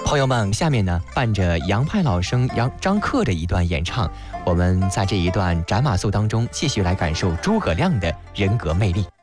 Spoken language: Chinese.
朋友们，下面呢，伴着杨派老生张克的一段演唱，我们在这一段斩马谡当中继续来感受诸葛亮的人格魅力。